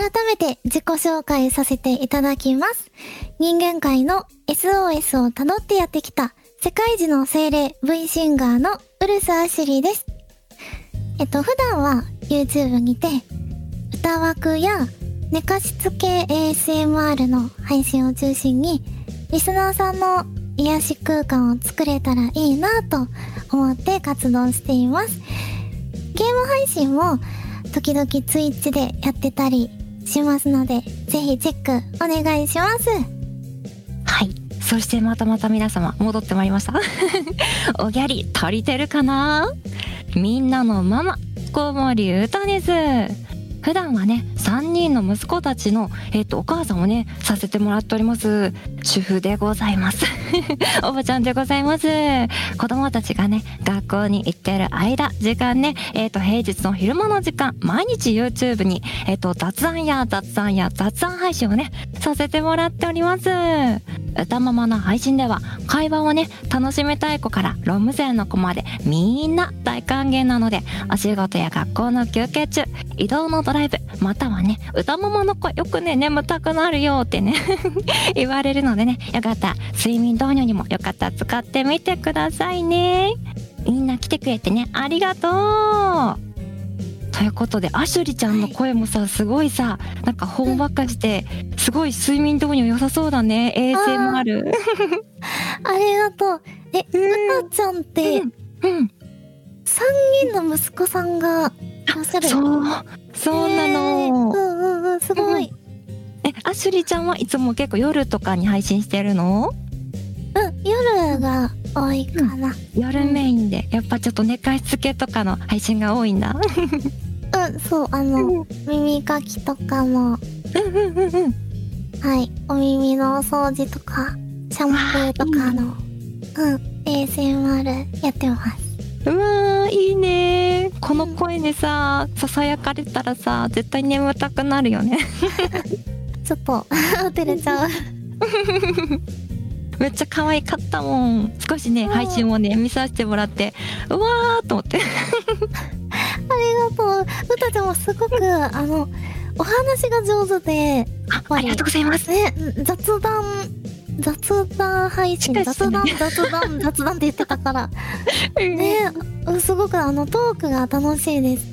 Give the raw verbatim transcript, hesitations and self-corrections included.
改めて自己紹介させていただきます。人間界の エスオーエス をたどってやってきた世界一の精霊 V シンガーのウルス・アシュリーです。えっと、普段は YouTube にて歌枠や寝かしつけ エーエスエムアール の配信を中心にリスナーさんの癒し空間を作れたらいいなと思って活動しています。ゲーム配信も時々 Twitch でやってたりしますので、ぜひチェックお願いします。 はい。そしてまたまた皆様戻ってまいりました。おぎゃり足りてるかな？みんなのママ、小森うたです。普段はね、さんにんの息子たちの、えっと、お母さんをね、させてもらっております。主婦でございます。おばちゃんでございます。子供たちがね、学校に行ってる間、時間ね、えっと、平日の昼間の時間、毎日 YouTube に、えっと、雑談や雑談や雑談配信をね、させてもらっております。歌ママの配信では、会話をね、楽しみたい子からロム線の子まで、みんな大歓迎なので、お仕事や学校の休憩中、移動のドライブ、またはね、歌ママの子よくね、眠たくなるよってね、言われるのでね、よかったら睡眠導入にもよかったら使ってみてくださいね。みんな来てくれてね、ありがとう。ということで、アシュリちゃんの声もさ、すごいさ、なんかほんわかして、すごい睡眠導入良さそうだね。 エーエスエムアール。 ありがとう。え、うたちゃんって、うん、うん、さんにんの息子さんがいらっしゃる。 そうそうなの。 うんうんうん、すごい。 え、アシュリちゃんはいつも結構夜とかに配信してるの？ うん、夜が多いかな、うん、 夜メインで、やっぱちょっと寝かしつけとかの配信が多いんだ。 うん、そう、あの、うん、耳かきとかも、 うんうんうんうん、 はい、お耳のお掃除とかシャンプーとかの、うん、エーエスエムアール やってます。 うわー、いいね。この声でさ、ささやかれたらさ、絶対眠たくなるよね。 ちょっと照れちゃう。 めっちゃ可愛かったもん。少しね、配信をね見させてもらって、うわーと思って。 ありがとう。うたちゃんもすごくあのお話が上手で、 あ、ありがとうございます。 ね、雑談雑談配信、ね、雑談雑談雑談って言ってたからね、すごくあのトークが楽しいです。